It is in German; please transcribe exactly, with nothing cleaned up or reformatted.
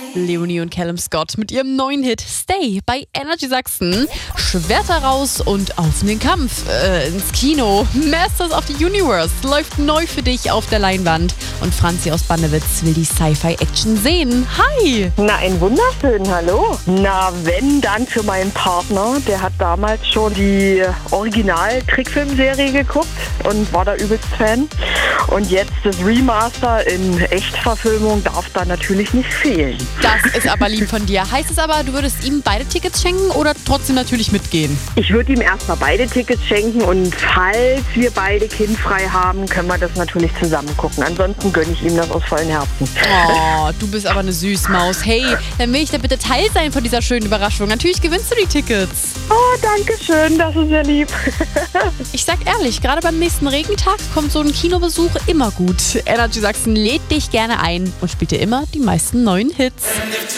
Leonie und Callum Scott mit ihrem neuen Hit Stay bei Energy Sachsen. Schwerter raus und auf in den Kampf, äh, ins Kino. Masters of the Universe läuft neu für dich auf der Leinwand. Und Franzi aus Bannewitz will die Sci-Fi-Action sehen. Hi! Na, ein wunderschön, hallo. Na, wenn, dann für meinen Partner. Der hat damals schon die Original-Trickfilmserie geguckt und war da übelst Fan. Und jetzt das Remaster in Echtverfilmung darf da natürlich nicht fehlen. Das ist aber lieb von dir. Heißt es aber, du würdest ihm beide Tickets schenken oder trotzdem natürlich mitgehen? Ich würde ihm erstmal beide Tickets schenken und falls wir beide kindfrei haben, können wir das natürlich zusammen gucken. Ansonsten gönne ich ihm das aus vollem Herzen. Oh, du bist aber eine Süßmaus. Hey, dann will ich da bitte Teil sein von dieser schönen Überraschung. Natürlich gewinnst du die Tickets. Oh, danke schön, das ist sehr lieb. Ich sag ehrlich, gerade beim nächsten Regentag kommt so ein Kinobesuch immer gut. Energy Sachsen lädt dich gerne ein und spielt dir immer die meisten neuen Hits.